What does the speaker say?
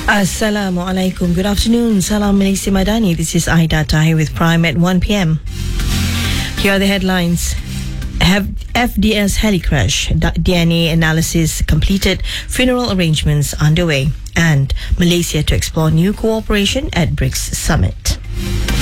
Assalamualaikum. Good afternoon. Salam Malaysia Madani. This is Aida Tahir with Prime at 1 p.m. Here are the headlines. Have FDS helicrash, DNA analysis completed, funeral arrangements underway, and Malaysia to explore new cooperation at BRICS summit.